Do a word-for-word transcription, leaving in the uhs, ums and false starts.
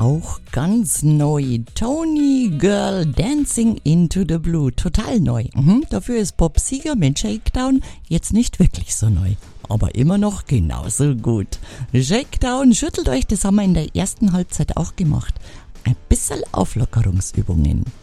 auch ganz neu. Tony Girl Dancing into the Blue. Total neu. Mhm. Dafür ist Bob Seger mit Shakedown jetzt nicht wirklich so neu. Aber immer noch genauso gut. Shakedown, schüttelt euch, das haben wir in der ersten Halbzeit auch gemacht. Ein bisschen Auflockerungsübungen.